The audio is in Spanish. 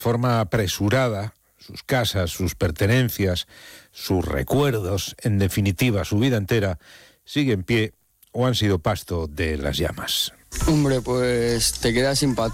forma apresurada, sus casas, sus pertenencias, sus recuerdos, en definitiva su vida entera, sigue en pie o han sido pasto de las llamas. Hombre, pues te quedas sin